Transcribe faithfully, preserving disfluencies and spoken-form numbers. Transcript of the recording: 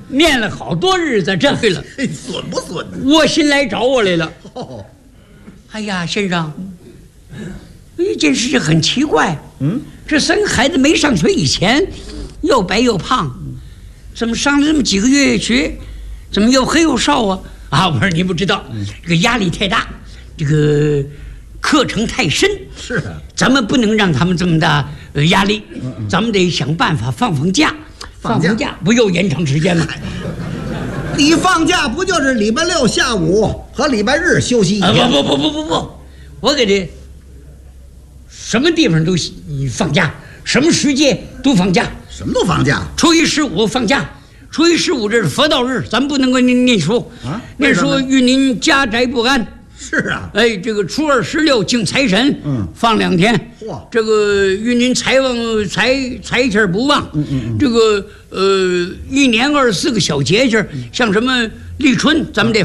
念了好多日子，这回了， 损不损？ 窝心来找我来了。 哦， 哎呀，先生，一件事情很奇怪， 嗯， 这三个孩子没上学以前，又白又胖，怎么上了这么几个月学，怎么又黑又瘦啊？啊，我说你不知道，这个压力太大，这个课程太深， 是啊， 咱们不能让他们这么大呃压力，咱们得想办法放放假， 放假放假不又延长时间吗？ 你放假不就是礼拜六下午和礼拜日休息一啊天？ 不不不不不不，我给这什么地方都放假，什么时节都放假， 什么都放假。 初一十五放假。初一十五这是佛道日，咱们不能够念念书啊， 念书与您家宅不安。 是啊， 哎，这个初二十六敬财神， 嗯， 放两天。 嚯， 这个与您财旺财财气不旺。 嗯嗯嗯， 这个呃，一年二十四个小节气，像什么立春，咱们得